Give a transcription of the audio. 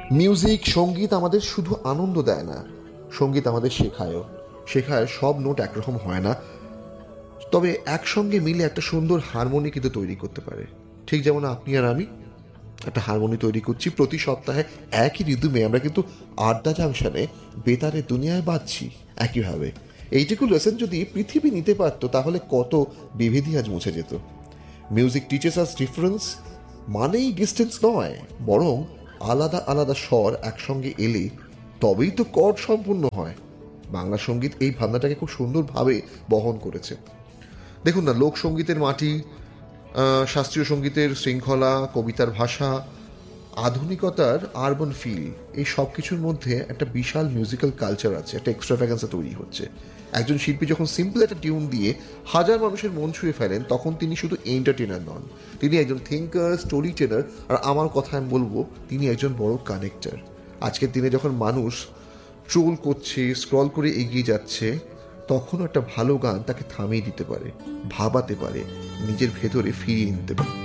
Music, সঙ্গীত আমাদের শুধু আনন্দ দেয় না, সঙ্গীত আমাদের শেখায় সব নোট একরকম হয় না, তবে একসঙ্গে মিলে একটা সুন্দর হারমোনি কিন্তু তৈরি করতে পারে। ঠিক যেমন আপনি আর আমি একটা হারমোনি তৈরি করছি প্রতি সপ্তাহে, একই রিদমে আমরা কিন্তু আড্ডা জাংশনে বেতারের দুনিয়ায় বাজছি একইভাবে। এইটুকু লেসন যদি পৃথিবী নিতে পারতো তাহলে কত বিভেদই আজ মুছে যেত। মিউজিক টিচেস আস ডিফারেন্স মানেই ডিস্টেন্স নয়, বরং আলাদা আলাদা স্বর একসঙ্গে এলে তবেই তো কর্ড সম্পূর্ণ হয়। বাংলা সঙ্গীত এই ভাবনাটাকে খুব সুন্দরভাবে বহন করেছে। দেখুন না, লোকসঙ্গীতের মাটি, শাস্ত্রীয় সঙ্গীতের শৃঙ্খলা, কবিতার ভাষা, আধুনিকতার আরবান ফিল, এই সব কিছুর মধ্যে একটা বিশাল মিউজিক্যাল কালচার আছে, একটা এক্সট্রাভ্যাগান্সা তৈরি হচ্ছে। একজন শিল্পী যখন সিম্পল একটা টিউন দিয়ে হাজার মানুষের মন ছুঁয়ে ফেলেন, তখন তিনি শুধু এন্টারটেনার নন, তিনি একজন থিঙ্কার, স্টোরি টেলার, আর আমার কথা আমি বলবো তিনি একজন বড় কানেক্টর। আজকের দিনে যখন মানুষ ট্রোল করছে, স্ক্রল করে এগিয়ে যাচ্ছে, তখনও একটা ভালো গান তাকে থামিয়ে দিতে পারে, ভাবাতে পারে, নিজের ভেতরে ফিরিয়ে নিতে পারে।